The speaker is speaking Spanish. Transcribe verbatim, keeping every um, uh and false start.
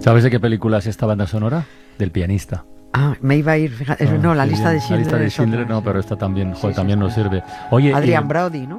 ¿Sabes de qué película es esta banda sonora? Del pianista. Ah, me iba a ir, fíjate, Ah, no, la qué lista bien. de Schindler. La lista de es otra, Schindler no, sí. pero esta también, joder, Sí, sí, también sí. nos sirve. Oye, Adrian y- Brody, ¿no?